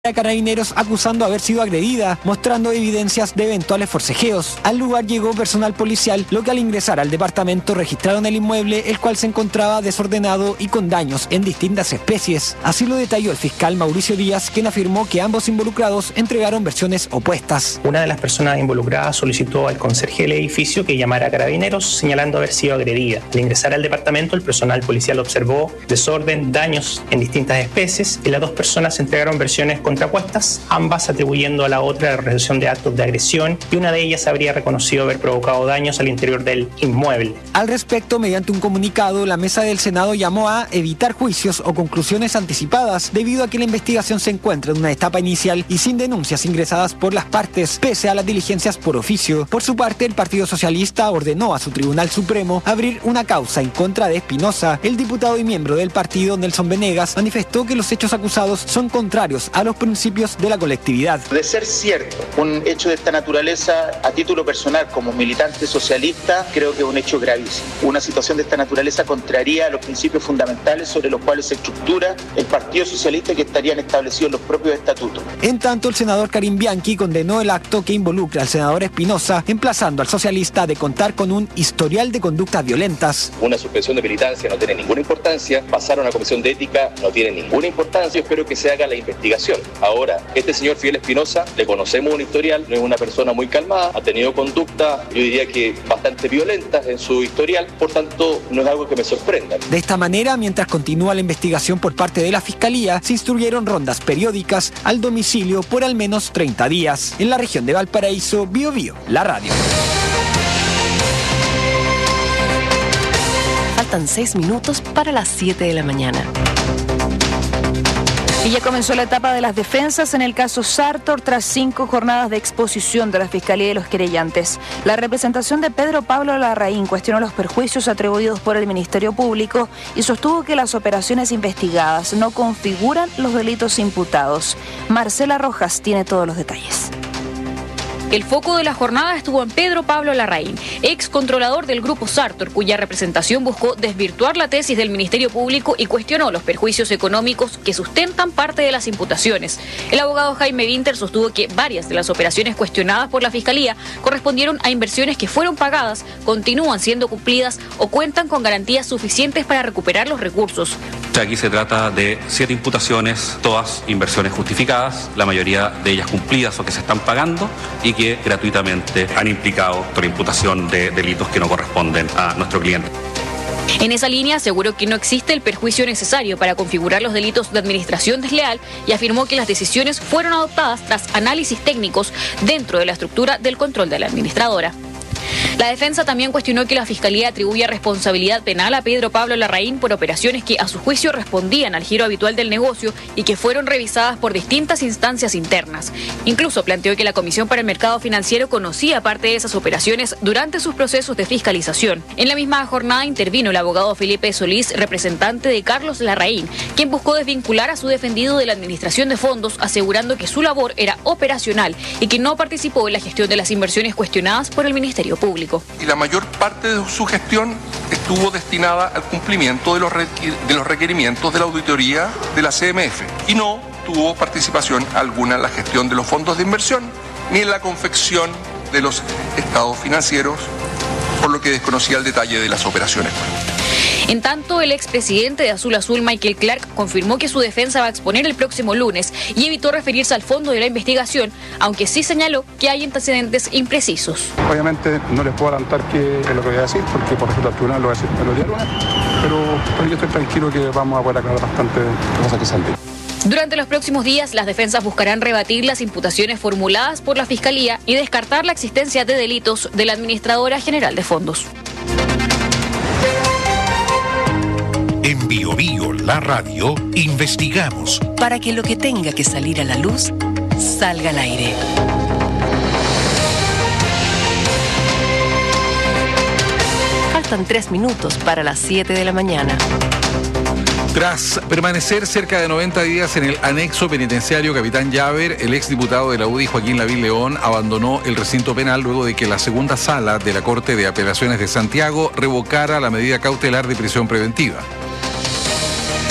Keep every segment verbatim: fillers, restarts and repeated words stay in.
a Carabineros acusando haber sido agredida, mostrando evidencias de eventuales forcejeos. Al lugar llegó personal policial, lo que al ingresar al departamento registraron el inmueble, el cual se encontraba desordenado y con daños en distintas especies. Así lo detalló el fiscal Mauricio Díaz, quien afirmó que ambos involucrados entregaron versiones opuestas. Una de las personas involucradas solicitó al conserje del edificio que llamara a Carabineros, señalando haber sido agredida. Al ingresar al departamento, el personal policial observó desorden, daños en distintas especies y las dos personas entregaron versiones contrapuestas, ambas atribuyendo a la otra la realización de actos de agresión, y una de ellas habría reconocido haber provocado daños al interior del inmueble. Al respecto, mediante un comunicado, la mesa del Senado llamó a evitar juicios o conclusiones anticipadas debido a que la investigación se encuentra en una etapa inicial y sin denuncias ingresadas por las partes, pese a las diligencias por oficio. Por su parte, el Partido Socialista ordenó a su Tribunal Supremo abrir una causa en contra de Espinosa. El diputado y miembro del partido, Nelson Venegas, manifestó que los hechos acusados son contrarios a los principios de la colectividad. De ser cierto un hecho de esta naturaleza, a título personal como militante socialista, creo que es un hecho gravísimo. Una situación de esta naturaleza contraría los principios fundamentales sobre los cuales se estructura el Partido Socialista, que estarían establecidos en los propios estatutos. En tanto, el senador Karim Bianchi condenó el acto que involucra al senador Espinosa, emplazando al socialista de contar con un historial de conductas violentas. Una suspensión de militancia no tiene ninguna importancia, pasar a una comisión de ética no tiene ninguna importancia, yo espero que se haga la investigación. Ahora, este señor Fidel Espinosa, le conocemos un historial, no es una persona muy calmada, ha tenido conducta, yo diría que bastante violentas en su historial, por tanto no es algo que me sorprenda. De esta manera, mientras continúa la investigación por parte de la Fiscalía, se instruyeron rondas periódicas al domicilio por al menos treinta días. En la región de Valparaíso, Bio Bio, la radio. Faltan seis minutos para las siete de la mañana. Y ya comenzó la etapa de las defensas en el caso Sartor tras cinco jornadas de exposición de la Fiscalía y los querellantes. La representación de Pedro Pablo Larraín cuestionó los perjuicios atribuidos por el Ministerio Público y sostuvo que las operaciones investigadas no configuran los delitos imputados. Marcela Rojas tiene todos los detalles. El foco de la jornada estuvo en Pedro Pablo Larraín, ex controlador del Grupo Sartor, cuya representación buscó desvirtuar la tesis del Ministerio Público y cuestionó los perjuicios económicos que sustentan parte de las imputaciones. El abogado Jaime Winter sostuvo que varias de las operaciones cuestionadas por la Fiscalía correspondieron a inversiones que fueron pagadas, continúan siendo cumplidas o cuentan con garantías suficientes para recuperar los recursos. Aquí se trata de siete imputaciones, todas inversiones justificadas, la mayoría de ellas cumplidas o que se están pagando y que gratuitamente han implicado por imputación de delitos que no corresponden a nuestro cliente. En esa línea aseguró que no existe el perjuicio necesario para configurar los delitos de administración desleal y afirmó que las decisiones fueron adoptadas tras análisis técnicos dentro de la estructura del control de la administradora. La defensa también cuestionó que la Fiscalía atribuya responsabilidad penal a Pedro Pablo Larraín por operaciones que a su juicio respondían al giro habitual del negocio y que fueron revisadas por distintas instancias internas. Incluso planteó que la Comisión para el Mercado Financiero conocía parte de esas operaciones durante sus procesos de fiscalización. En la misma jornada intervino el abogado Felipe Solís, representante de Carlos Larraín, quien buscó desvincular a su defendido de la administración de fondos, asegurando que su labor era operacional y que no participó en la gestión de las inversiones cuestionadas por el Ministerio Público. Y la mayor parte de su gestión estuvo destinada al cumplimiento de los, de los requerimientos de la auditoría de la C M F y no tuvo participación alguna en la gestión de los fondos de inversión ni en la confección de los estados financieros, por lo que desconocía el detalle de las operaciones. En tanto, el expresidente de Azul Azul, Michael Clark, confirmó que su defensa va a exponer el próximo lunes y evitó referirse al fondo de la investigación, aunque sí señaló que hay antecedentes imprecisos. Obviamente no les puedo adelantar qué es lo que voy a decir, porque por ejemplo el tribunal lo va a decir el día lunes, pero, pero yo estoy tranquilo que vamos a poder aclarar bastante cosas que salen. Durante los próximos días, las defensas buscarán rebatir las imputaciones formuladas por la Fiscalía y descartar la existencia de delitos de la Administradora General de Fondos. En Bio Bio, la radio, investigamos para que lo que tenga que salir a la luz salga al aire. Faltan tres minutos para las siete de la mañana. Tras permanecer cerca de noventa días en el anexo penitenciario Capitán Llaver, el exdiputado de la U D I, Joaquín Lavín León, abandonó el recinto penal luego de que la segunda sala de la Corte de Apelaciones de Santiago revocara la medida cautelar de prisión preventiva.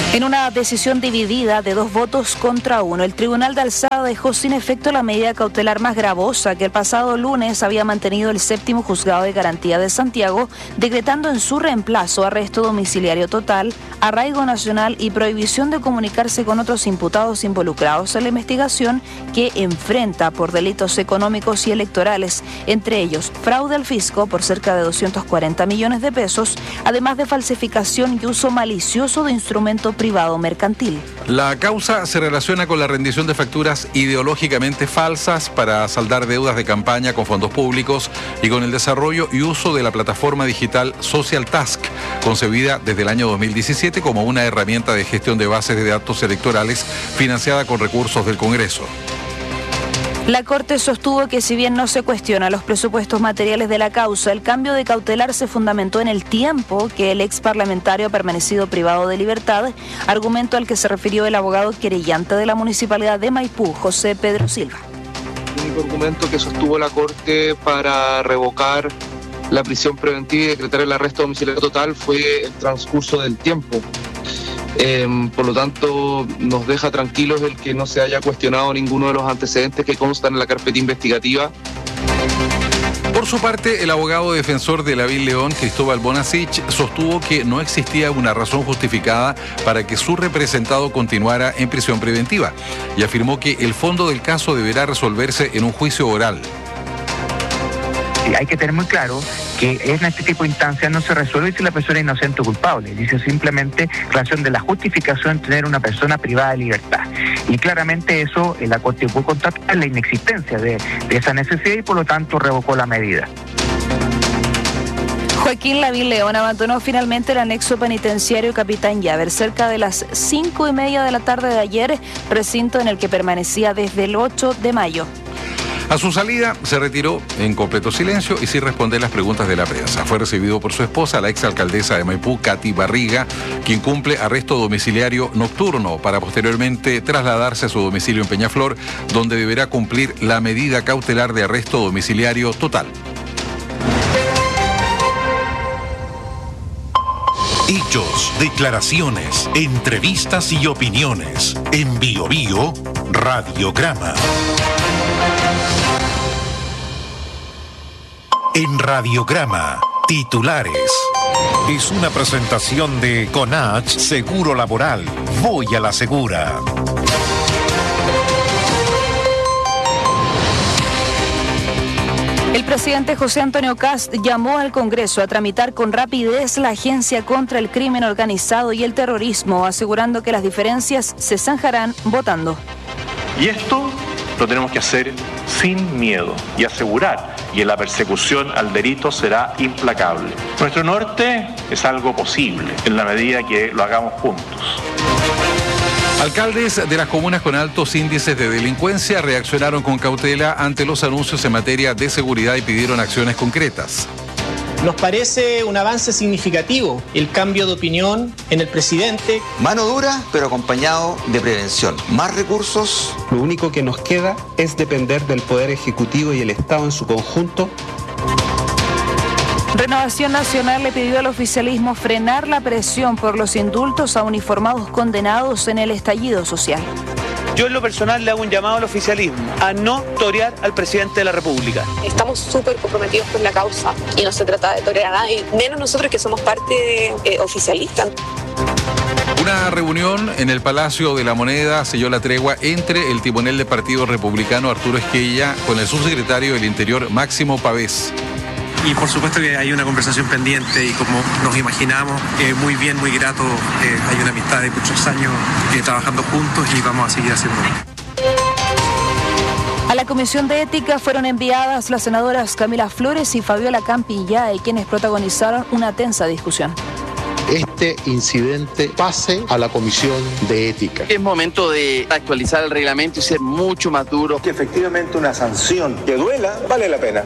En una decisión dividida de dos votos contra uno, el Tribunal de Alzada dejó sin efecto la medida cautelar más gravosa que el pasado lunes había mantenido el séptimo juzgado de garantía de Santiago, decretando en su reemplazo arresto domiciliario total, arraigo nacional y prohibición de comunicarse con otros imputados involucrados en la investigación que enfrenta por delitos económicos y electorales, entre ellos fraude al fisco por cerca de doscientos cuarenta millones de pesos, además de falsificación y uso malicioso de instrumento privado mercantil. La causa se relaciona con la rendición de facturas ideológicamente falsas para saldar deudas de campaña con fondos públicos y con el desarrollo y uso de la plataforma digital Social Task, concebida desde el año dos mil diecisiete como una herramienta de gestión de bases de datos electorales financiada con recursos del Congreso. La Corte sostuvo que si bien no se cuestiona los presupuestos materiales de la causa, el cambio de cautelar se fundamentó en el tiempo que el ex parlamentario ha permanecido privado de libertad, argumento al que se refirió el abogado querellante de la Municipalidad de Maipú, José Pedro Silva. El único argumento que sostuvo la Corte para revocar la prisión preventiva y decretar el arresto domiciliario total fue el transcurso del tiempo. Eh, por lo tanto, nos deja tranquilos el que no se haya cuestionado ninguno de los antecedentes que constan en la carpeta investigativa. Por su parte, el abogado defensor de Lavín León, Cristóbal Bonasich, sostuvo que no existía una razón justificada para que su representado continuara en prisión preventiva y afirmó que el fondo del caso deberá resolverse en un juicio oral. Hay que tener muy claro que en este tipo de instancias no se resuelve si la persona es inocente o culpable, dice simplemente relación de la justificación de tener una persona privada de libertad. Y claramente eso la Corte pudo constatar la inexistencia de, de esa necesidad y por lo tanto revocó la medida. Joaquín Lavín León abandonó finalmente el anexo penitenciario Capitán Llaver cerca de las cinco y media de la tarde de ayer, recinto en el que permanecía desde el ocho de mayo. A su salida se retiró en completo silencio y sin responder las preguntas de la prensa. Fue recibido por su esposa, la exalcaldesa de Maipú, Katy Barriga, quien cumple arresto domiciliario nocturno para posteriormente trasladarse a su domicilio en Peñaflor, donde deberá cumplir la medida cautelar de arresto domiciliario total. Hechos, declaraciones, entrevistas y opiniones. En Bio Bio, Radiograma. En Radiograma, titulares. Es una presentación de Conach Seguro Laboral. Voy a la segura. El presidente José Antonio Kast llamó al Congreso a tramitar con rapidez la Agencia contra el Crimen Organizado y el Terrorismo, asegurando que las diferencias se zanjarán votando. Y esto lo tenemos que hacer sin miedo y asegurar que la persecución al delito será implacable. Nuestro norte es algo posible en la medida que lo hagamos juntos. Alcaldes de las comunas con altos índices de delincuencia reaccionaron con cautela ante los anuncios en materia de seguridad y pidieron acciones concretas. Nos parece un avance significativo el cambio de opinión en el presidente. Mano dura, pero acompañado de prevención. Más recursos. Lo único que nos queda es depender del Poder Ejecutivo y el Estado en su conjunto. Renovación Nacional le pidió al oficialismo frenar la presión por los indultos a uniformados condenados en el estallido social. Yo en lo personal le hago un llamado al oficialismo a no torear al presidente de la República. Estamos súper comprometidos con la causa y no se trata de torear a nadie, menos nosotros que somos parte eh, oficialista. Una reunión en el Palacio de la Moneda selló la tregua entre el timonel del Partido Republicano Arturo Esquella con el subsecretario del Interior Máximo Pavés. Y por supuesto que hay una conversación pendiente y como nos imaginamos, eh, muy bien, muy grato, eh, hay una amistad de muchos años eh, trabajando juntos y vamos a seguir haciéndolo. A la Comisión de Ética fueron enviadas las senadoras Camila Flores y Fabiola Campillay, quienes protagonizaron una tensa discusión. Este incidente pase a la Comisión de Ética. Es momento de actualizar el reglamento y ser mucho más duro. Que efectivamente una sanción que duela vale la pena.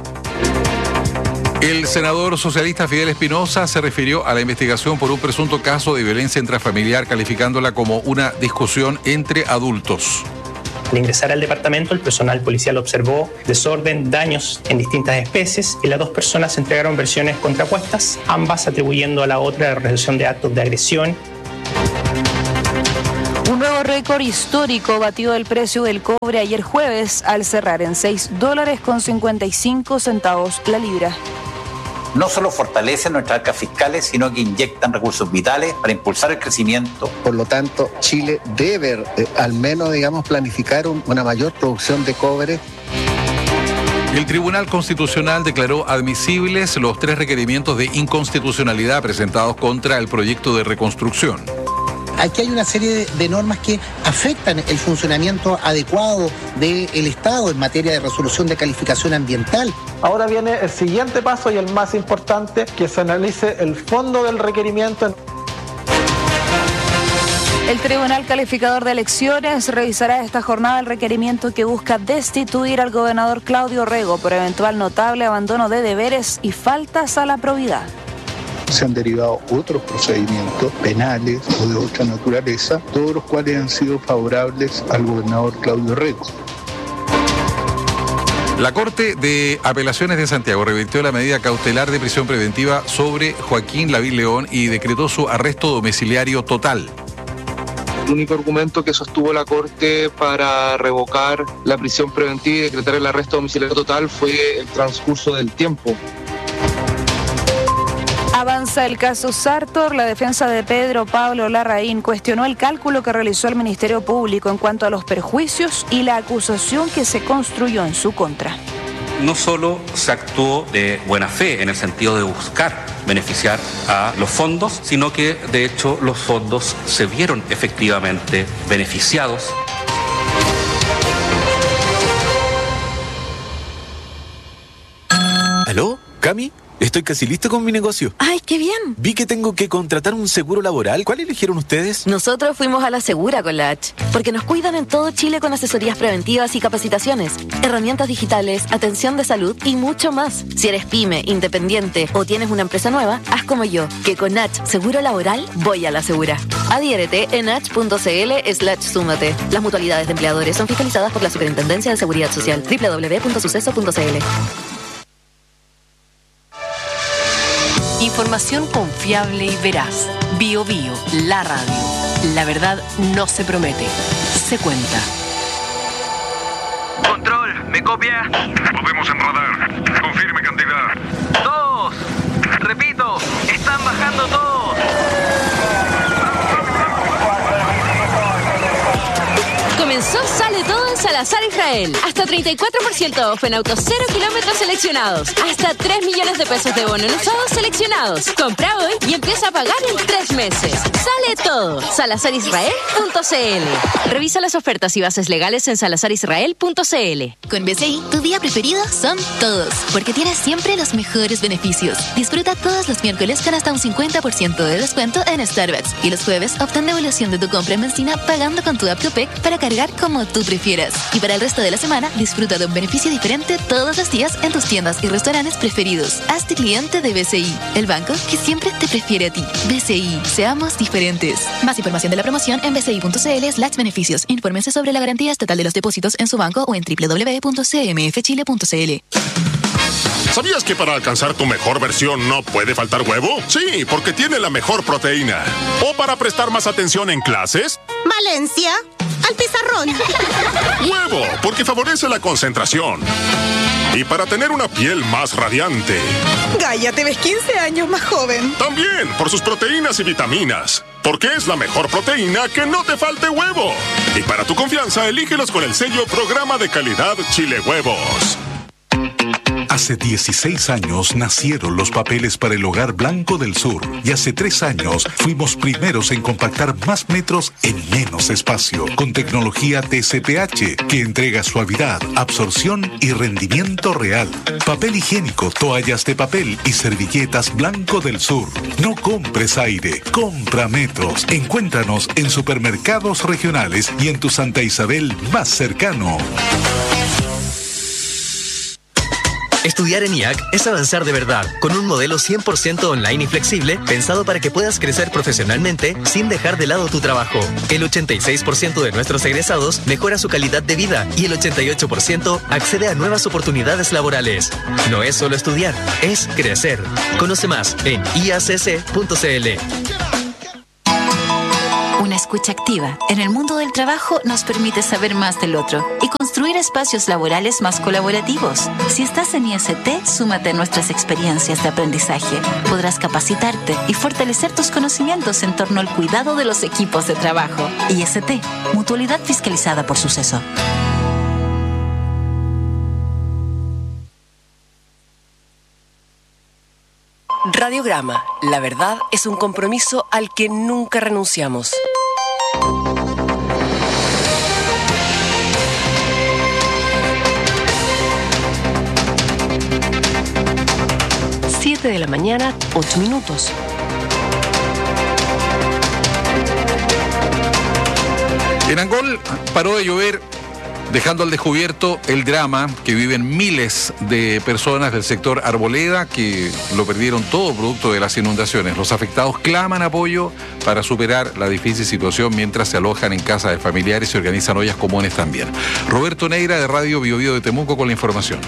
El senador socialista Fidel Espinosa se refirió a la investigación por un presunto caso de violencia intrafamiliar, calificándola como una discusión entre adultos. Al ingresar al departamento, el personal policial observó desorden, daños en distintas especies y las dos personas entregaron versiones contrapuestas, ambas atribuyendo a la otra la realización de actos de agresión. Nuevo récord histórico batió el precio del cobre ayer jueves al cerrar en seis dólares con cincuenta y cinco centavos la libra. No solo fortalecen nuestras arcas fiscales, sino que inyectan recursos vitales para impulsar el crecimiento. Por lo tanto, Chile debe eh, al menos, digamos, planificar un, una mayor producción de cobre. El Tribunal Constitucional declaró admisibles los tres requerimientos de inconstitucionalidad presentados contra el proyecto de reconstrucción. Aquí hay una serie de, de normas que afectan el funcionamiento adecuado del Estado en materia de resolución de calificación ambiental. Ahora viene el siguiente paso y el más importante, que se analice el fondo del requerimiento. El Tribunal Calificador de Elecciones revisará esta jornada el requerimiento que busca destituir al gobernador Claudio Rego por eventual notable abandono de deberes y faltas a la probidad. Se han derivado otros procedimientos penales o de otra naturaleza, todos los cuales han sido favorables al gobernador Claudio Rego. La Corte de Apelaciones de Santiago revirtió la medida cautelar de prisión preventiva sobre Joaquín Lavín León y decretó su arresto domiciliario total. El único argumento que sostuvo la Corte para revocar la prisión preventiva y decretar el arresto domiciliario total fue el transcurso del tiempo. Avanza el caso Sartor. La defensa de Pedro Pablo Larraín cuestionó el cálculo que realizó el Ministerio Público en cuanto a los perjuicios y la acusación que se construyó en su contra. No solo se actuó de buena fe en el sentido de buscar beneficiar a los fondos, sino que de hecho los fondos se vieron efectivamente beneficiados. ¿Aló? ¿Cami? Estoy casi listo con mi negocio. ¡Ay, qué bien! Vi que tengo que contratar un seguro laboral. ¿Cuál eligieron ustedes? Nosotros fuimos a la Segura con la H, porque nos cuidan en todo Chile con asesorías preventivas y capacitaciones, herramientas digitales, atención de salud y mucho más. Si eres pyme, independiente o tienes una empresa nueva, haz como yo, que con H Seguro Laboral voy a la Segura. Adhiérete en h.cl slash súmate. Las mutualidades de empleadores son fiscalizadas por la Superintendencia de Seguridad Social. doble u doble u doble u punto suceso punto c l. Información confiable y veraz. Bio Bio, la radio. La verdad no se promete, se cuenta. Control, ¿me copia? Podemos en radar. Confirme cantidad. Todos. Repito, están bajando todos. Comenzó Sale Todo en Salazar Israel. Hasta treinta y cuatro por ciento off en autos cero kilómetros seleccionados. Hasta tres millones de pesos de bono en usados seleccionados. Compra hoy y empieza a pagar en tres meses. Sale Todo. salazar israel punto c l. Revisa las ofertas y bases legales en salazar israel punto c l. Con B C I, tu día preferido son todos, porque tienes siempre los mejores beneficios. Disfruta todos los miércoles con hasta un cincuenta por ciento de descuento en Starbucks. Y los jueves obtén devolución de tu compra en benzina pagando con tu app Copec para cargar como tú prefieras. Y para el resto de la semana, disfruta de un beneficio diferente todos los días en tus tiendas y restaurantes preferidos. Hazte cliente de B C I, el banco que siempre te prefiere a ti. B C I, seamos diferentes. Más información de la promoción en bci.cl slash beneficios. Infórmense sobre la garantía estatal de los depósitos en su banco o en doble u doble u doble u punto c m f chile punto c l. ¿Sabías que para alcanzar tu mejor versión no puede faltar huevo? Sí, porque tiene la mejor proteína. ¿O para prestar más atención en clases? Valencia, al pizarrón. Huevo, porque favorece la concentración. Y para tener una piel más radiante. Gaia, te ves quince años más joven. También, por sus proteínas y vitaminas. Porque es la mejor proteína que no te falte huevo. Y para tu confianza, elígelos con el sello Programa de Calidad Chile Huevos. Hace dieciséis años nacieron los papeles para el Hogar Blanco del Sur y hace tres años fuimos primeros en compactar más metros en menos espacio con tecnología T C P H que entrega suavidad, absorción y rendimiento real. Papel higiénico, toallas de papel y servilletas Blanco del Sur. No compres aire, compra metros. Encuéntranos en supermercados regionales y en tu Santa Isabel más cercano. Estudiar en I A C es avanzar de verdad, con un modelo cien por ciento online y flexible, pensado para que puedas crecer profesionalmente sin dejar de lado tu trabajo. El ochenta y seis por ciento de nuestros egresados mejora su calidad de vida y el ochenta y ocho por ciento accede a nuevas oportunidades laborales. No es solo estudiar, es crecer. Conoce más en i a c c punto c l. Una escuela escucha activa en el mundo del trabajo nos permite saber más del otro y construir espacios laborales más colaborativos. Si estás en I S T, súmate a nuestras experiencias de aprendizaje. Podrás capacitarte y fortalecer tus conocimientos en torno al cuidado de los equipos de trabajo. I S T, Mutualidad Fiscalizada por Suceso. Radiograma. La verdad es un compromiso al que nunca renunciamos. Siete de la mañana, ocho minutos. En Angol paró de llover, dejando al descubierto el drama que viven miles de personas del sector Arboleda que lo perdieron todo producto de las inundaciones. Los afectados claman apoyo para superar la difícil situación mientras se alojan en casa de familiares y organizan ollas comunes también. Roberto Neira de Radio Bio Bio de Temuco con la información.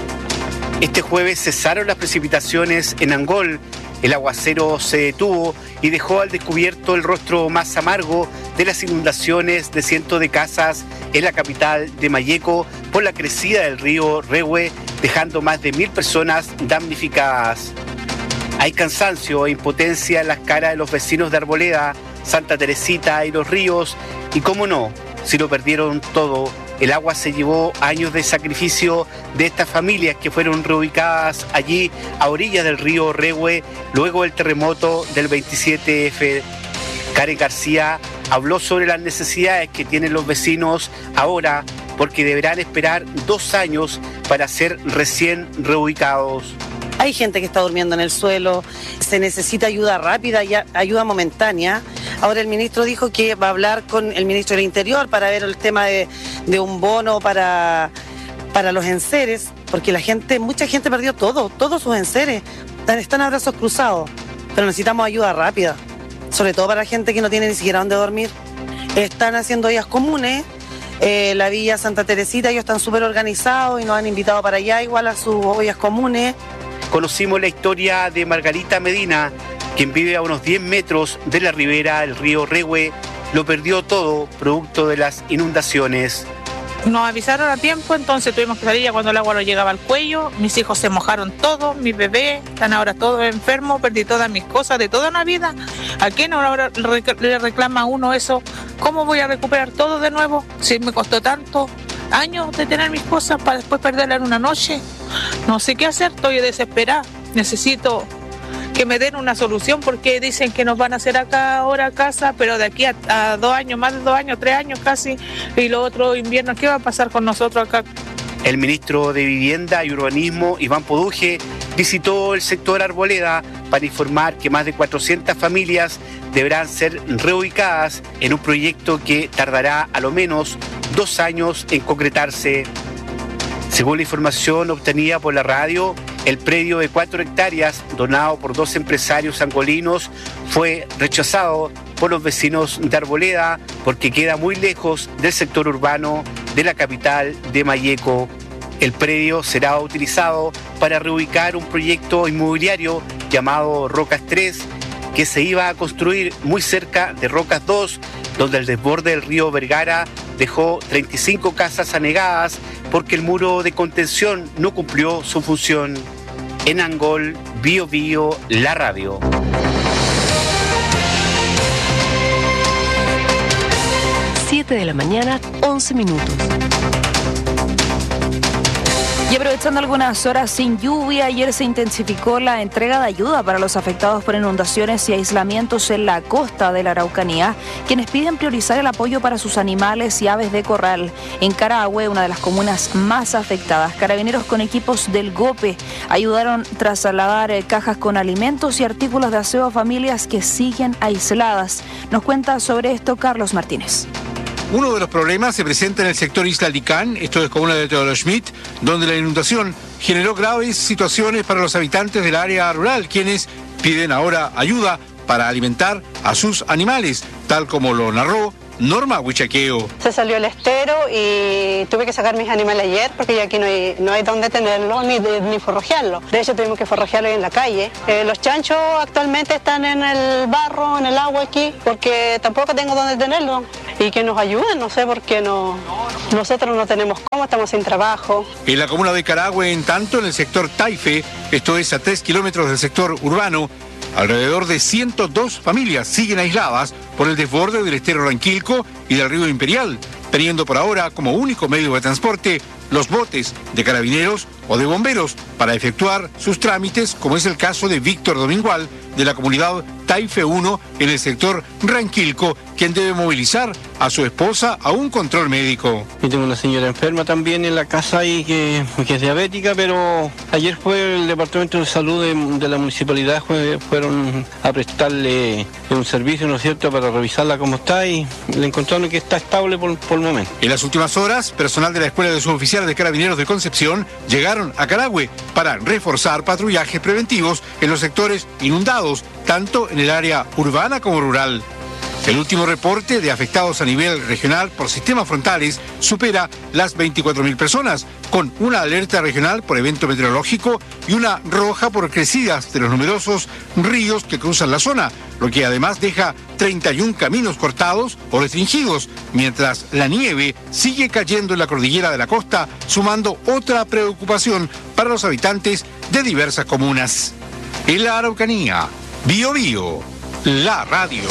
Este jueves cesaron las precipitaciones en Angol. El aguacero se detuvo y dejó al descubierto el rostro más amargo de las inundaciones de cientos de casas en la capital de Malleco por la crecida del río Rehue, dejando más de mil personas damnificadas. Hay cansancio e impotencia en las caras de los vecinos de Arboleda, Santa Teresita y Los Ríos, y cómo no, si lo perdieron todo. El agua se llevó años de sacrificio de estas familias que fueron reubicadas allí a orillas del río Rehue luego del terremoto del veintisiete efe. Karen García habló sobre las necesidades que tienen los vecinos ahora porque deberán esperar dos años para ser recién reubicados. Hay gente que está durmiendo en el suelo, se necesita ayuda rápida y ayuda momentánea. Ahora el ministro dijo que va a hablar con el ministro del Interior para ver el tema de, de un bono para, para los enseres, porque la gente, mucha gente perdió todo, todos sus enseres, están, están a brazos cruzados, pero necesitamos ayuda rápida, sobre todo para la gente que no tiene ni siquiera dónde dormir. Están haciendo ollas comunes, eh, la Villa Santa Teresita, ellos están súper organizados y nos han invitado para allá igual a sus ollas comunes. Conocimos la historia de Margarita Medina, quien vive a unos diez metros de la ribera del río Rehue, lo perdió todo producto de las inundaciones. Nos avisaron a tiempo, entonces tuvimos que salir ya cuando el agua nos llegaba al cuello. Mis hijos se mojaron todos, mis bebés están ahora todos enfermos, perdí todas mis cosas de toda una vida. ¿A quién ahora le reclama a uno eso? ¿Cómo voy a recuperar todo de nuevo si me costó tanto años de tener mis cosas para después perderlas en una noche? No sé qué hacer, estoy desesperada, necesito que me den una solución porque dicen que nos van a hacer acá ahora casa, pero de aquí a, a dos años, más de dos años, tres años casi, y lo otro invierno, ¿qué va a pasar con nosotros acá? El ministro de Vivienda y Urbanismo, Iván Poduje, visitó el sector Arboleda para informar que más de cuatrocientas familias deberán ser reubicadas en un proyecto que tardará a lo menos dos años en concretarse. Según la información obtenida por la radio, el predio de cuatro hectáreas, donado por dos empresarios angolinos, fue rechazado por los vecinos de Arboleda porque queda muy lejos del sector urbano de la capital de Malleco. El predio será utilizado para reubicar un proyecto inmobiliario llamado Rocas tres, que se iba a construir muy cerca de Rocas dos, donde el desborde del río Vergara dejó treinta y cinco casas anegadas porque el muro de contención no cumplió su función. En Angol, Bio Bio, la radio. siete de la mañana, once minutos. Y aprovechando algunas horas sin lluvia, ayer se intensificó la entrega de ayuda para los afectados por inundaciones y aislamientos en la costa de la Araucanía, quienes piden priorizar el apoyo para sus animales y aves de corral. En Carahue, una de las comunas más afectadas, carabineros con equipos del GOPE ayudaron a trasladar cajas con alimentos y artículos de aseo a familias que siguen aisladas. Nos cuenta sobre esto Carlos Martínez. Uno de los problemas se presenta en el sector Isla Licán, esto es comuna de Teodoro Schmidt, donde la inundación generó graves situaciones para los habitantes del área rural, quienes piden ahora ayuda para alimentar a sus animales, tal como lo narró Norma Huichaqueo. Se salió el estero y tuve que sacar mis animales ayer porque ya aquí no hay, no hay dónde tenerlos ni, ni forrajearlos. De hecho, tuvimos que forrajearlos en la calle. Eh, los chanchos actualmente están en el barro, en el agua aquí, porque tampoco tengo dónde tenerlos. Y que nos ayuden, no sé por qué no, nosotros no tenemos cómo, estamos sin trabajo. En la comuna de Carahue, en tanto, en el sector Taife, esto es a tres kilómetros del sector urbano, alrededor de ciento dos familias siguen aisladas por el desborde del estero Ranquilco y del río Imperial, teniendo por ahora como único medio de transporte los botes de carabineros o de bomberos para efectuar sus trámites, como es el caso de Víctor Domingual, de la comunidad Taife uno en el sector Ranquilco, quien debe movilizar a su esposa a un control médico. Yo tengo una señora enferma también en la casa ahí que, que es diabética, pero ayer fue el Departamento de Salud de, de la Municipalidad, fue, fueron a prestarle un servicio, ¿no es cierto?, para revisarla cómo está y le encontraron que está estable por, por el momento. En las últimas horas, personal de la Escuela de Suboficiales de Carabineros de Concepción llegaron a Carahue para reforzar patrullajes preventivos en los sectores inundados, tanto en el área urbana como rural. El último reporte de afectados a nivel regional por sistemas frontales supera las veinticuatro mil personas, con una alerta regional por evento meteorológico y una roja por crecidas de los numerosos ríos que cruzan la zona, lo que además deja treinta y un caminos cortados o restringidos, mientras la nieve sigue cayendo en la cordillera de la costa, sumando otra preocupación para los habitantes de diversas comunas. En la Araucanía, Bío Bío, la radio.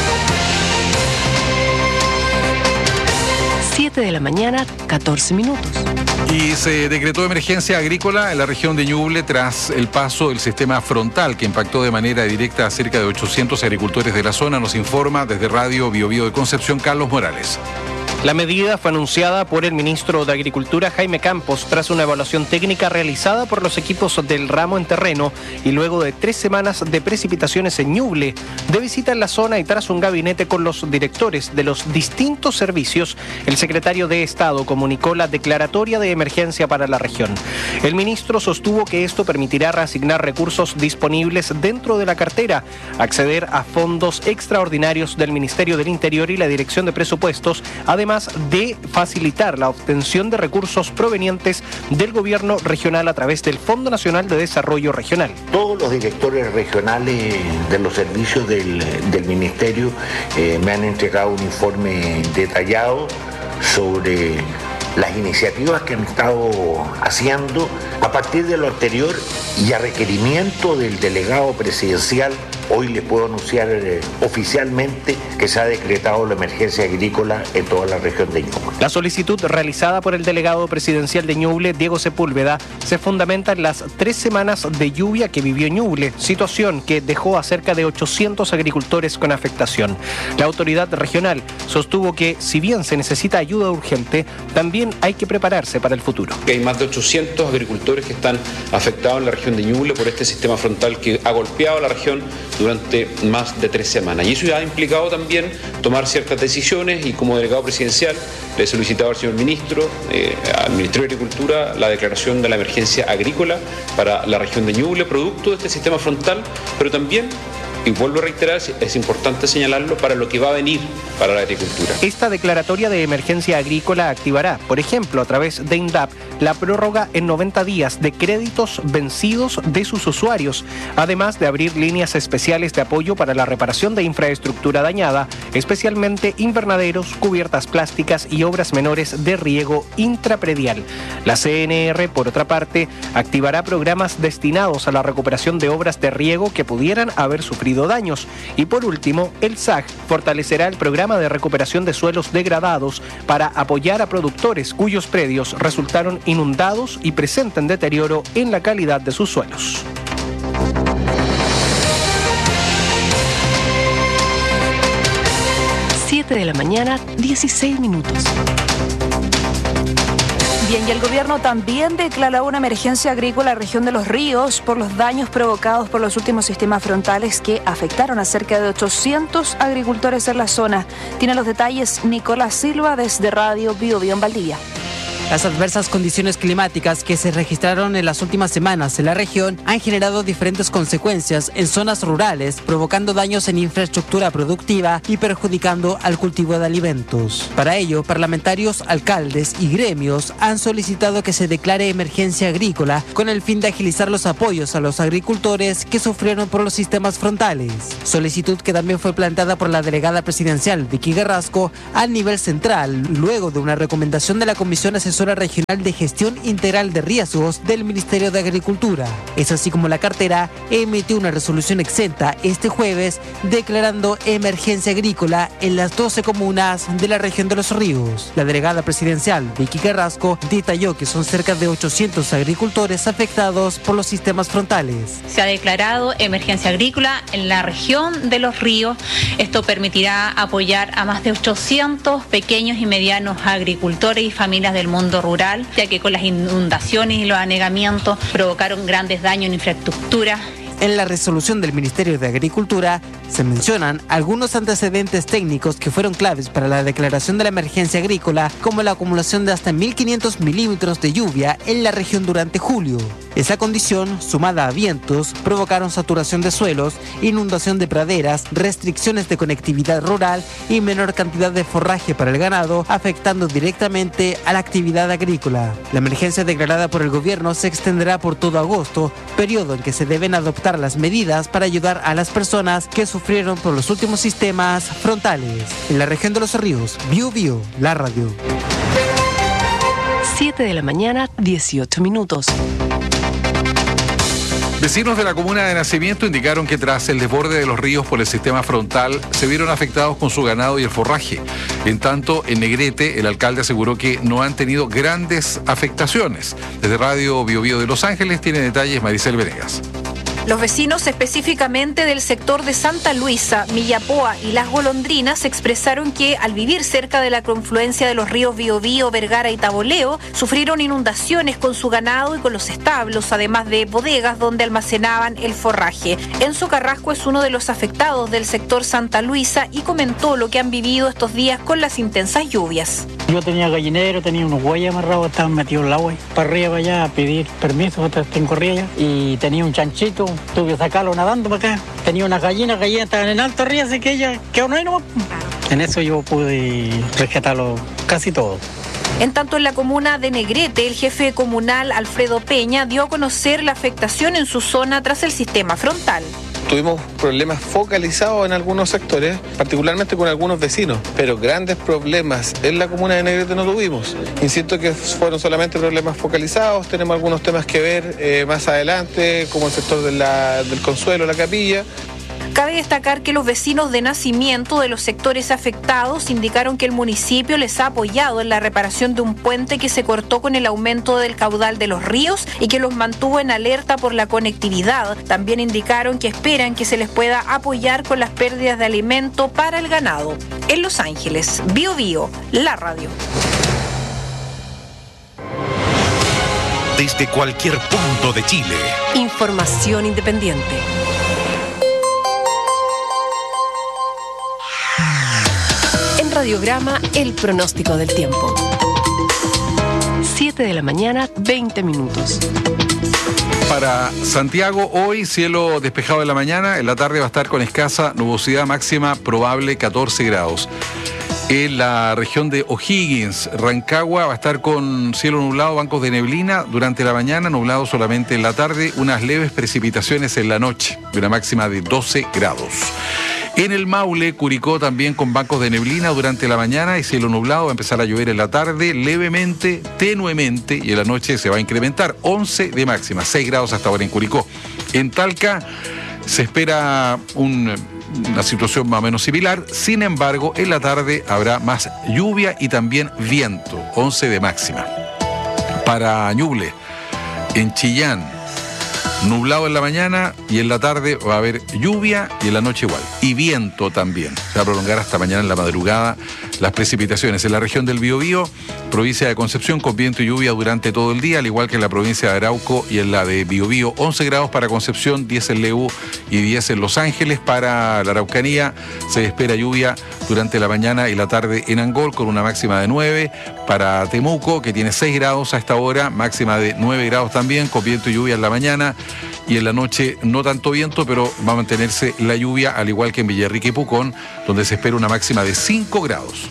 siete de la mañana, catorce minutos. Y se decretó emergencia agrícola en la región de Ñuble tras el paso del sistema frontal que impactó de manera directa a cerca de ochocientos agricultores de la zona, nos informa desde Radio Bío Bío de Concepción Carlos Morales. La medida fue anunciada por el ministro de Agricultura Jaime Campos tras una evaluación técnica realizada por los equipos del ramo en terreno y luego de tres semanas de precipitaciones en Ñuble, de visita en la zona y tras un gabinete con los directores de los distintos servicios, el secretario de Estado comunicó la declaratoria de emergencia para la región. El ministro sostuvo que esto permitirá reasignar recursos disponibles dentro de la cartera, acceder a fondos extraordinarios del Ministerio del Interior y la Dirección de Presupuestos, además de facilitar la obtención de recursos provenientes del gobierno regional a través del Fondo Nacional de Desarrollo Regional. Todos los directores regionales de los servicios del, del Ministerio eh, me han entregado un informe detallado sobre las iniciativas que han estado haciendo a partir de lo anterior y a requerimiento del delegado presidencial. Hoy les puedo anunciar eh, oficialmente que se ha decretado la emergencia agrícola en toda la región de Ñuble. La solicitud realizada por el delegado presidencial de Ñuble, Diego Sepúlveda, se fundamenta en las tres semanas de lluvia que vivió Ñuble, situación que dejó a cerca de ochocientos agricultores con afectación. La autoridad regional sostuvo que, si bien se necesita ayuda urgente, también hay que prepararse para el futuro. Hay más de ochocientos agricultores que están afectados en la región de Ñuble por este sistema frontal que ha golpeado a la región durante más de tres semanas. Y eso ha implicado también tomar ciertas decisiones y como delegado presidencial le he solicitado al señor ministro, eh, al Ministerio de Agricultura, la declaración de la emergencia agrícola para la región de Ñuble, producto de este sistema frontal, pero también, y vuelvo a reiterar, es importante señalarlo, para lo que va a venir para la agricultura. Esta declaratoria de emergencia agrícola activará, por ejemplo, a través de INDAP, la prórroga en noventa días de créditos vencidos de sus usuarios, además de abrir líneas especiales de apoyo para la reparación de infraestructura dañada, especialmente invernaderos, cubiertas plásticas y obras menores de riego intrapredial. La C N R, por otra parte, activará programas destinados a la recuperación de obras de riego que pudieran haber sufrido daños. Y por último, el S A C fortalecerá el programa de recuperación de suelos degradados para apoyar a productores cuyos predios resultaron inundados y presentan deterioro en la calidad de sus suelos. siete de la mañana, dieciséis minutos. Bien, y el gobierno también declaró una emergencia agrícola en la región de Los Ríos por los daños provocados por los últimos sistemas frontales que afectaron a cerca de ochocientos agricultores en la zona. Tiene los detalles Nicolás Silva desde Radio Bío Bío en Valdivia. Las adversas condiciones climáticas que se registraron en las últimas semanas en la región han generado diferentes consecuencias en zonas rurales, provocando daños en infraestructura productiva y perjudicando al cultivo de alimentos. Para ello, parlamentarios, alcaldes y gremios han solicitado que se declare emergencia agrícola con el fin de agilizar los apoyos a los agricultores que sufrieron por los sistemas frontales. Solicitud que también fue planteada por la delegada presidencial Vicky Carrasco a nivel central, luego de una recomendación de la Comisión Asesora Regional de Gestión Integral de Riesgos del Ministerio de Agricultura. Es así como la cartera emitió una resolución exenta este jueves declarando emergencia agrícola en las doce comunas de la región de Los Ríos. La delegada presidencial Vicky Carrasco detalló que son cerca de ochocientos agricultores afectados por los sistemas frontales. Se ha declarado emergencia agrícola en la región de Los Ríos. Esto permitirá apoyar a más de ochocientos pequeños y medianos agricultores y familias del mundo rural, ya que con las inundaciones y los anegamientos provocaron grandes daños en infraestructura. En la resolución del Ministerio de Agricultura se mencionan algunos antecedentes técnicos que fueron claves para la declaración de la emergencia agrícola, como la acumulación de hasta mil quinientos milímetros de lluvia en la región durante julio. Esa condición, sumada a vientos, provocaron saturación de suelos, inundación de praderas, restricciones de conectividad rural y menor cantidad de forraje para el ganado, afectando directamente a la actividad agrícola. La emergencia declarada por el gobierno se extenderá por todo agosto, periodo en que se deben adoptar las medidas para ayudar a las personas que sufrieron por los últimos sistemas frontales. En la región de Los Ríos, Bio Bio, la radio. siete de la mañana, dieciocho minutos. Vecinos de la comuna de Nacimiento indicaron que tras el desborde de los ríos por el sistema frontal se vieron afectados con su ganado y el forraje. En tanto, en Negrete, el alcalde aseguró que no han tenido grandes afectaciones. Desde Radio Bio Bio de Los Ángeles tiene detalles Maricel Venegas. Los vecinos específicamente del sector de Santa Luisa, Millapoa y Las Golondrinas expresaron que al vivir cerca de la confluencia de los ríos Biobío, Vergara y Taboleo, sufrieron inundaciones con su ganado y con los establos, además de bodegas donde almacenaban el forraje. Enzo Carrasco es uno de los afectados del sector Santa Luisa y comentó lo que han vivido estos días con las intensas lluvias. Yo tenía gallinero, tenía unos bueyes amarrados, estaban metidos en el agua, para arriba, para allá, a pedir permiso, en corrida, y tenía un chanchito. Tuve que sacarlo nadando para acá. Tenía unas gallinas, gallinas estaban en alto arriba, así que ella quedó no hay nomás. En eso yo pude rescatarlo casi todo. En tanto, en la comuna de Negrete, el jefe comunal Alfredo Peña dio a conocer la afectación en su zona tras el sistema frontal. Tuvimos problemas focalizados en algunos sectores, particularmente con algunos vecinos, pero grandes problemas en la comuna de Negrete no tuvimos. Insisto que fueron solamente problemas focalizados, tenemos algunos temas que ver eh, más adelante, como el sector de la, del Consuelo, la Capilla. Cabe destacar que los vecinos de Nacimiento de los sectores afectados indicaron que el municipio les ha apoyado en la reparación de un puente que se cortó con el aumento del caudal de los ríos y que los mantuvo en alerta por la conectividad. También indicaron que esperan que se les pueda apoyar con las pérdidas de alimento para el ganado. En Los Ángeles, Bio Bio, la radio. Desde cualquier punto de Chile. Información independiente. Radiograma, el pronóstico del tiempo. siete de la mañana, veinte minutos. Para Santiago, hoy cielo despejado en la mañana, en la tarde va a estar con escasa nubosidad máxima probable catorce grados. En la región de O'Higgins, Rancagua, va a estar con cielo nublado, bancos de neblina durante la mañana, nublado solamente en la tarde, unas leves precipitaciones en la noche, de una máxima de doce grados. En el Maule, Curicó también con bancos de neblina durante la mañana y cielo nublado, va a empezar a llover en la tarde levemente, tenuemente y en la noche se va a incrementar, once de máxima, seis grados hasta ahora en Curicó. En Talca se espera un, una situación más o menos similar, sin embargo en la tarde habrá más lluvia y también viento, once de máxima. Para Ñuble, en Chillán, nublado en la mañana y en la tarde va a haber lluvia y en la noche igual. Y viento también. Se va a prolongar hasta mañana en la madrugada las precipitaciones. En la región del Biobío, provincia de Concepción, con viento y lluvia durante todo el día, al igual que en la provincia de Arauco y en la de Biobío. once grados para Concepción, diez en Lebu y diez en Los Ángeles. Para la Araucanía se espera lluvia durante la mañana y la tarde en Angol, con una máxima de nueve. Para Temuco, que tiene seis grados a esta hora, máxima de nueve grados también, con viento y lluvia en la mañana. Y en la noche no tanto viento, pero va a mantenerse la lluvia, al igual que en Villarrica y Pucón, donde se espera una máxima de cinco grados.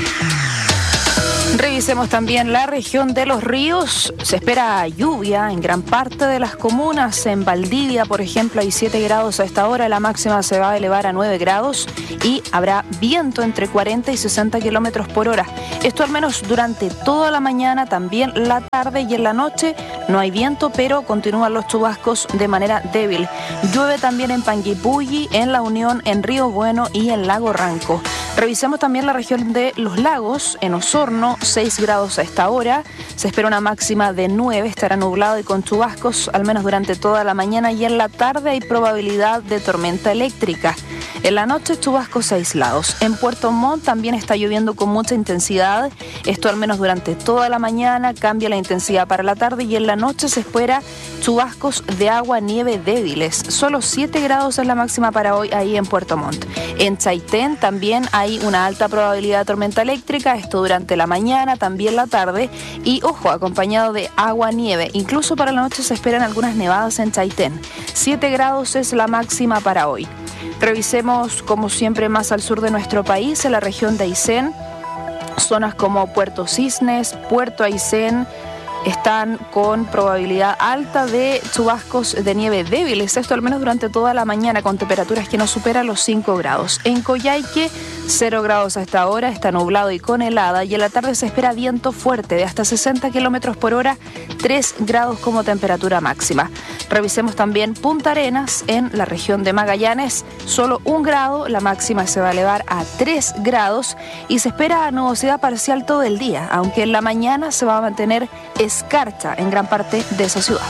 Revisemos también la región de Los Ríos. Se espera lluvia en gran parte de las comunas. En Valdivia, por ejemplo, hay siete grados a esta hora. La máxima se va a elevar a nueve grados y habrá viento entre cuarenta y sesenta kilómetros por hora. Esto al menos durante toda la mañana, también la tarde y en la noche. No hay viento, pero continúan los chubascos de manera débil. Llueve también en Panguipulli, en La Unión, en Río Bueno y en Lago Ranco. Revisemos también la región de Los Lagos. En Osorno, seis grados a esta hora. Se espera una máxima de nueve. Estará nublado y con chubascos, al menos durante toda la mañana, y en la tarde hay probabilidad de tormenta eléctrica. En la noche, chubascos aislados. En Puerto Montt también está lloviendo con mucha intensidad. Esto al menos durante toda la mañana. Cambia la intensidad para la tarde y en la noche se espera chubascos de agua, nieve débiles. Solo siete grados es la máxima para hoy ahí en Puerto Montt. En Chaitén también hay una alta probabilidad de tormenta eléctrica. Esto durante la mañana, también la tarde. Y ojo, acompañado de agua, nieve. Incluso para la noche se esperan algunas nevadas en Chaitén. siete grados es la máxima para hoy. Revisemos, como siempre, más al sur de nuestro país, en la región de Aysén. Zonas como Puerto Cisnes, Puerto Aysén, están con probabilidad alta de chubascos de nieve débiles, esto al menos durante toda la mañana, con temperaturas que no superan los cinco grados. En Coyhaique, cero grados a esta hora, está nublado y con helada, y en la tarde se espera viento fuerte de hasta sesenta kilómetros por hora, tres grados como temperatura máxima. Revisemos también Punta Arenas, en la región de Magallanes, solo un grado, la máxima se va a elevar a tres grados, y se espera nubosidad parcial todo el día, aunque en la mañana se va a mantener escarcha en gran parte de esa ciudad.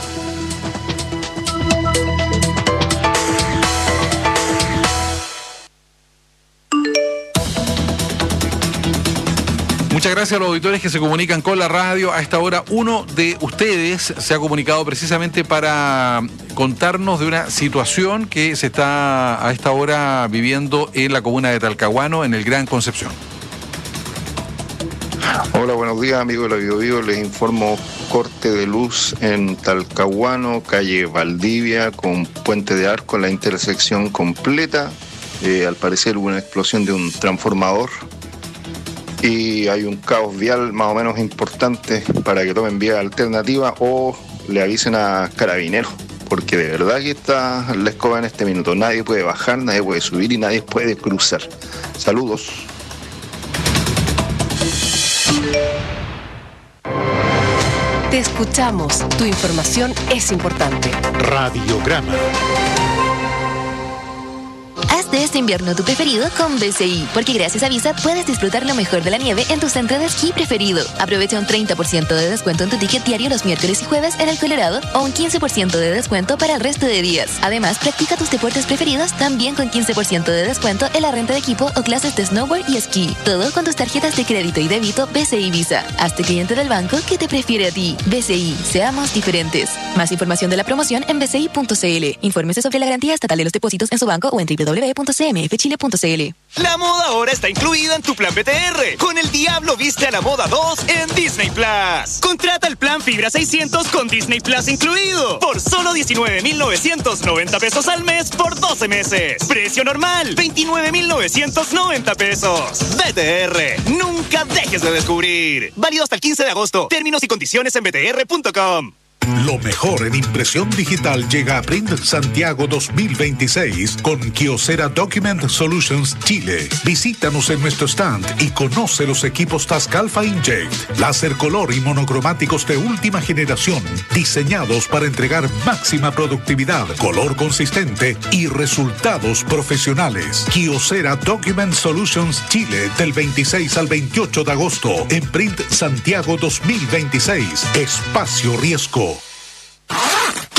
Muchas gracias a los auditores que se comunican con la radio. A esta hora, uno de ustedes se ha comunicado precisamente para contarnos de una situación que se está a esta hora viviendo en la comuna de Talcahuano, en el Gran Concepción. Hola, buenos días, amigos de la Biobío. Les informo corte de luz en Talcahuano, calle Valdivia, con Puente de Arco, la intersección completa. Eh, al parecer hubo una explosión de un transformador y hay un caos vial más o menos importante para que tomen vía alternativa o le avisen a Carabineros, porque de verdad que está la escoba en este minuto. Nadie puede bajar, nadie puede subir y nadie puede cruzar. Saludos. Te escuchamos. Tu información es importante. Radiograma. Haz de este invierno tu preferido con B C I, porque gracias a Visa puedes disfrutar lo mejor de la nieve en tu centro de esquí preferido. Aprovecha un treinta por ciento de descuento en tu ticket diario los miércoles y jueves en el Colorado o un quince por ciento de descuento para el resto de días. Además, practica tus deportes preferidos también con quince por ciento de descuento en la renta de equipo o clases de snowboard y esquí. Todo con tus tarjetas de crédito y débito B C I Visa. Hazte cliente del banco que te prefiere a ti. B C I, seamos diferentes. Más información de la promoción en b c i punto c l. Infórmese sobre la garantía estatal de los depósitos en su banco o en w w w punto c m f chile punto c l. La moda ahora está incluida en tu plan B T R. Con El Diablo viste a la moda dos en Disney Plus. Contrata el plan Fibra seiscientos con Disney Plus incluido por solo diecinueve mil novecientos noventa pesos al mes por doce meses. Precio normal, veintinueve mil novecientos noventa pesos. B T R, nunca dejes de descubrir. Válido hasta el quince de agosto. Términos y condiciones en b t r punto com. Lo mejor en impresión digital llega a Print Santiago dos mil veintiséis con Kyocera Document Solutions Chile. Visítanos en nuestro stand y conoce los equipos Tascalfa Inkjet, láser color y monocromáticos de última generación, diseñados para entregar máxima productividad, color consistente y resultados profesionales. Kyocera Document Solutions Chile, del veintiséis al veintiocho de agosto en Print Santiago dos mil veintiséis. Espacio Riesgo.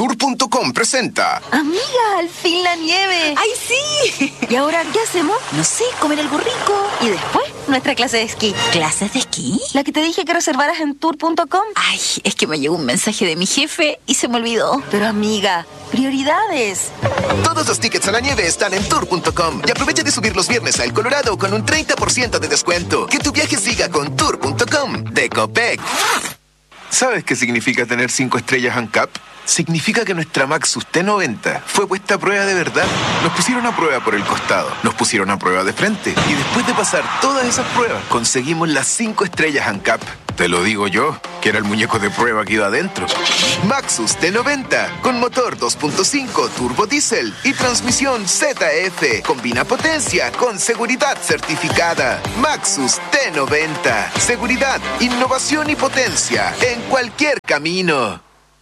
Tour punto com presenta. Amiga, al fin la nieve. ¡Ay, sí! ¿Y ahora qué hacemos? No sé, comer algo rico. Y después, nuestra clase de esquí. ¿Clases de esquí? La que te dije que reservaras en tour punto com. Ay, es que me llegó un mensaje de mi jefe y se me olvidó. Pero amiga, prioridades. Todos los tickets a la nieve están en Tour punto com y aprovecha de subir los viernes a El Colorado con un treinta por ciento de descuento. Que tu viaje siga con Tour punto com de Copec. ¿Sabes qué significa tener cinco estrellas ANCAP? Significa que nuestra Maxus T noventa fue puesta a prueba de verdad. Nos pusieron a prueba por el costado, nos pusieron a prueba de frente y después de pasar todas esas pruebas conseguimos las cinco estrellas ANCAP. Te lo digo yo, que era el muñeco de prueba que iba adentro. Maxus T noventa con motor dos punto cinco turbo diésel y transmisión Z F. Combina potencia con seguridad certificada. Maxus T noventa. Seguridad, innovación y potencia en cualquier camino.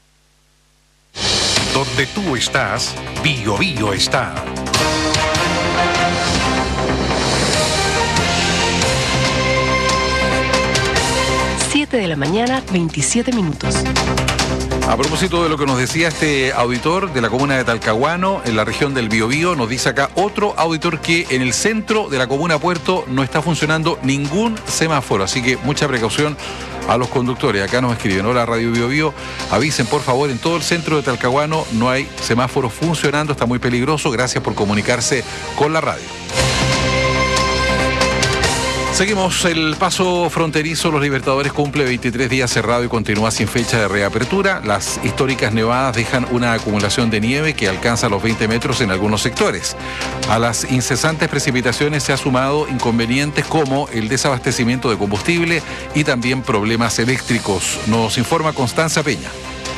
Donde tú estás, Bio Bio está. siete de la mañana, veintisiete minutos. A propósito de lo que nos decía este auditor de la comuna de Talcahuano, en la región del Biobío, nos dice acá otro auditor que en el centro de la comuna Puerto no está funcionando ningún semáforo, así que mucha precaución a los conductores. Acá nos escriben: hola Radio Biobío, avisen por favor, en todo el centro de Talcahuano no hay semáforos funcionando, está muy peligroso, gracias por comunicarse con la radio. Seguimos. El paso fronterizo Los Libertadores cumple veintitrés días cerrado y continúa sin fecha de reapertura. Las históricas nevadas dejan una acumulación de nieve que alcanza los veinte metros en algunos sectores. A las incesantes precipitaciones se ha sumado inconvenientes como el desabastecimiento de combustible y también problemas eléctricos. Nos informa Constanza Peña.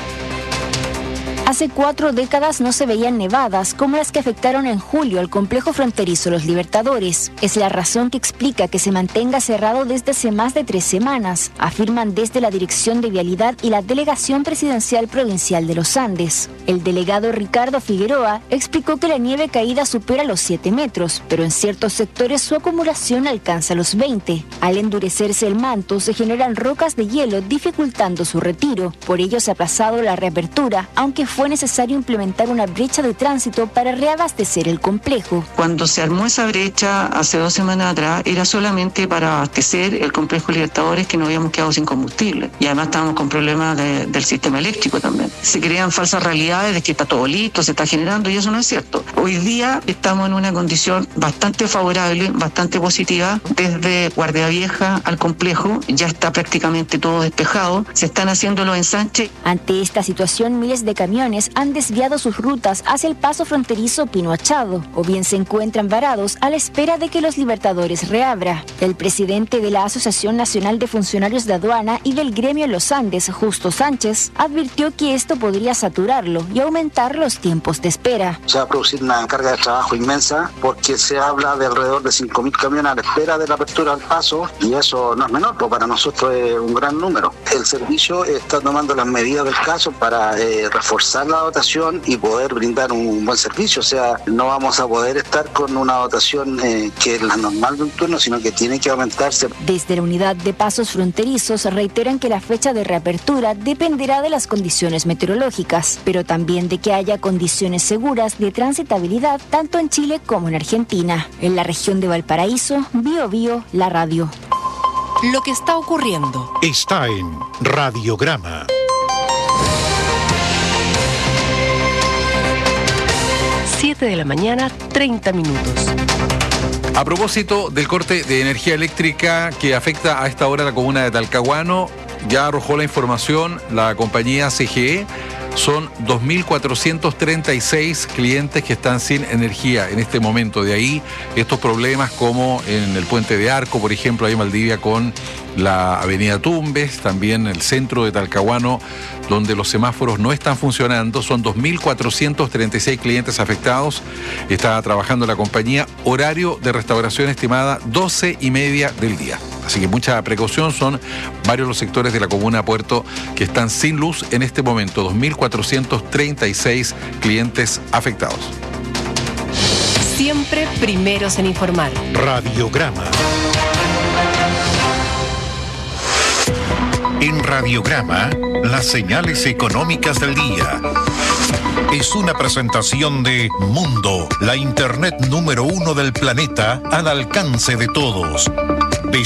Hace cuatro décadas no se veían nevadas como las que afectaron en julio al complejo fronterizo Los Libertadores. Es la razón que explica que se mantenga cerrado desde hace más de tres semanas, afirman desde la Dirección de Vialidad y la Delegación Presidencial Provincial de los Andes. El delegado Ricardo Figueroa explicó que la nieve caída supera los siete metros, pero en ciertos sectores su acumulación alcanza los veinte. Al endurecerse el manto se generan rocas de hielo dificultando su retiro. Por ello se ha aplazado la reapertura, aunque fue necesario implementar una brecha de tránsito para reabastecer el complejo. Cuando se armó esa brecha hace dos semanas atrás era solamente para abastecer el complejo Libertadores, que nos habíamos quedado sin combustible y además estábamos con problemas de, del sistema eléctrico también. Se crean falsas realidades de que está todo listo, se está generando, y eso no es cierto. Hoy día estamos en una condición bastante favorable, bastante positiva. Desde Guardia Vieja al complejo ya está prácticamente todo despejado, se están haciendo los ensanches. Ante esta situación, miles de camiones han desviado sus rutas hacia el paso fronterizo Pino Achado, o bien se encuentran varados a la espera de que Los Libertadores reabra. El presidente de la Asociación Nacional de Funcionarios de Aduana y del Gremio Los Andes, Justo Sánchez, advirtió que esto podría saturarlo y aumentar los tiempos de espera. Se va a producir una carga de trabajo inmensa porque se habla de alrededor de cinco mil camiones a la espera de la apertura al paso, y eso no es menor, pues para nosotros es un gran número. El servicio está tomando las medidas del caso para eh, reforzar la dotación y poder brindar un buen servicio. O sea, no vamos a poder estar con una dotación eh, que es la normal de un turno, sino que tiene que aumentarse. Desde la unidad de pasos fronterizos reiteran que la fecha de reapertura dependerá de las condiciones meteorológicas, pero también de que haya condiciones seguras de transitabilidad tanto en Chile como en Argentina. En la región de Valparaíso, Bio Bio, la radio. Lo que está ocurriendo está en Radiograma. siete de la mañana, treinta minutos. A propósito del corte de energía eléctrica que afecta a esta hora a la comuna de Talcahuano, ya arrojó la información la compañía C G E. Son dos mil cuatrocientos treinta y seis clientes que están sin energía en este momento. De ahí estos problemas como en el puente de Arco, por ejemplo, ahí en Valdivia con la avenida Tumbes, también el centro de Talcahuano, donde los semáforos no están funcionando. Son dos mil cuatrocientos treinta y seis clientes afectados. Está trabajando la compañía. Horario de restauración estimada doce y media del día. Así que mucha precaución, son varios los sectores de la comuna Puerto que están sin luz en este momento. dos mil cuatrocientos treinta y seis clientes afectados. Siempre primeros en informar. Radiograma. En Radiograma, las señales económicas del día. es una presentación de Mundo, la internet número uno del planeta al alcance de todos.